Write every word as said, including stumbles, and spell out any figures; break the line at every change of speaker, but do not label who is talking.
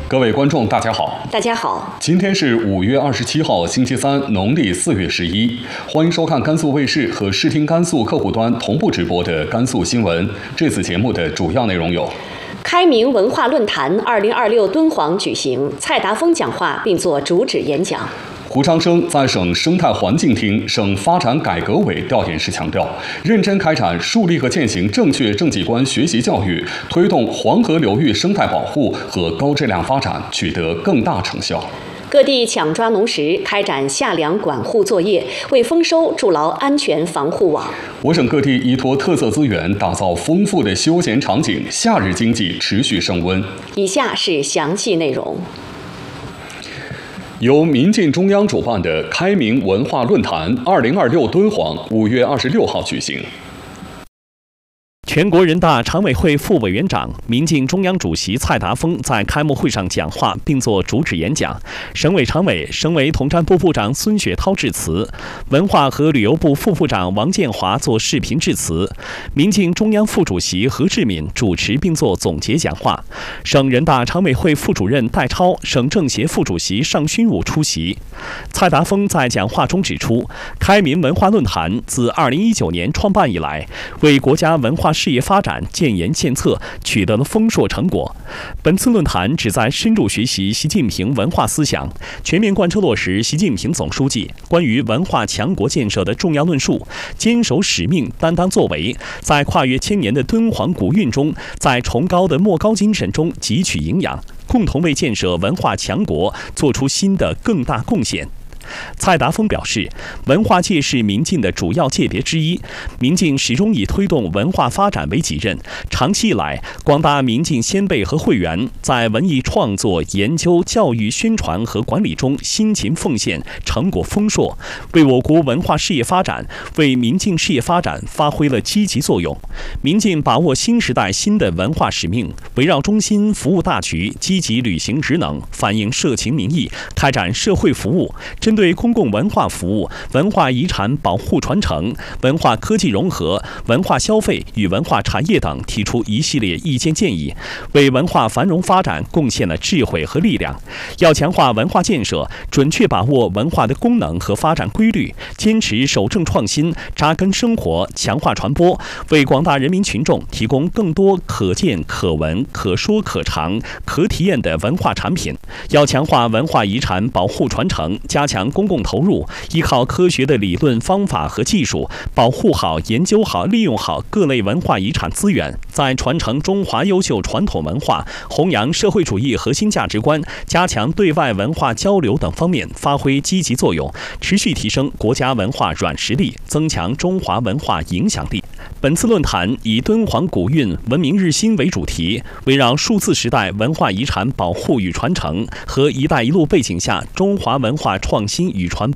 各位观众，大家好。
大家好，
今天是五月二十七号，星期三，农历四月十一。欢迎收看甘肃卫视和视听甘肃客户端同步直播的甘肃新闻。这次节目的主要内容有：
开明文化论坛二零二六敦煌举行，蔡达峰讲话并作主旨演讲。
胡长生在省生态环境厅、省发展改革委调研时强调，认真开展树立和践行正确政绩观学习教育，推动黄河流域生态保护和高质量发展取得更大成效。
各地抢抓农时，开展夏粮管护作业，为丰收筑牢安全防护网。
我省各地依托特色资源，打造丰富的休闲场景，夏日经济持续升温。
以下是详细内容。
由民进中央主办的开明文化论坛二零二六敦煌五月二十六号举行。
全国人大常委会副委员长、民进中央主席蔡达峰在开幕会上讲话并作主旨演讲，省委常委、省委统战部部长孙雪涛致辞，文化和旅游部副部长王建华作视频致辞，民进中央副主席何志敏主持并作总结讲话，省人大常委会副主任戴超、省政协副主席尚勋武出席。蔡达峰在讲话中指出，开明文化论坛自二零一九年创办以来，为国家文化事业发展建言献策，取得了丰硕成果。本次论坛旨在深入学习习近平文化思想，全面贯彻落实习近平总书记关于文化强国建设的重要论述，坚守使命，担当作为，在跨越千年的敦煌古韵中，在崇高的莫高精神中汲取营养，共同为建设文化强国做出新的更大贡献。蔡达峰表示，文化界是民进的主要界别之一，民进始终以推动文化发展为己任。长期以来，广大民进先辈和会员在文艺创作、研究、教育、宣传和管理中辛勤奉献，成果丰硕，为我国文化事业发展、为民进事业发展发挥了积极作用。民进把握新时代新的文化使命，围绕中心服务大局，积极履行职能，反映社情民意，开展社会服务，针对公共文化服务、文化遗产保护传承、文化科技融合、文化消费与文化产业等提出一系列意见建议，为文化繁荣发展贡献了智慧和力量。要强化文化建设，准确把握文化的功能和发展规律，坚持守正创新，扎根生活，强化传播，为广大人民群众提供更多可见、可闻、可说、可尝、可体验的文化产品。要强化文化遗产保护传承，加强公共投入，依靠科学的理论方法和技术，保护好、研究好、利用好各类文化遗产资源，在传承中华优秀传统文化、弘扬社会主义核心价值观、加强对外文化交流等方面发挥积极作用，持续提升国家文化软实力，增强中华文化影响力。本次论坛以敦煌古韵文明日新为主题，围绕数字时代文化遗产保护与传承和“一带一路”背景下中华文化创新与传播